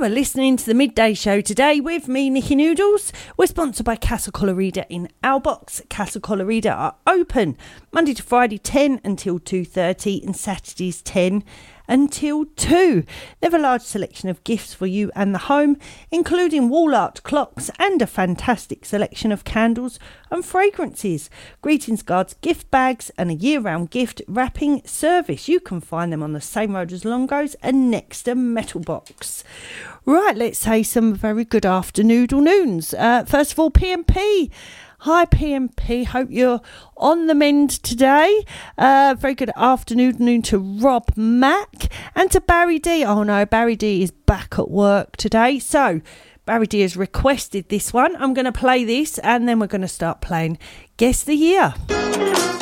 are listening to the Midday Show today with me, Nikki Noodles. We're sponsored by Castle Colorida in Albox. Castle Colorida are open Monday to Friday 10 until 2:30 and Saturdays 10 until 2. They have a large selection of gifts for you and the home, including wall art, clocks and a fantastic selection of candles and fragrances. Greetings cards, gift bags and a year-round gift wrapping service. You can find them on the same road as Longo's and next to Metal Box. Right, let's say some very good afternoons. First of all, PMP. Hi PMP, hope you're on the mend today. Very good afternoon to Rob Mack and to Barry D. Oh no, Barry D is back at work today. So Barry D has requested this one. I'm going to play this and then we're going to start playing Guess the Year.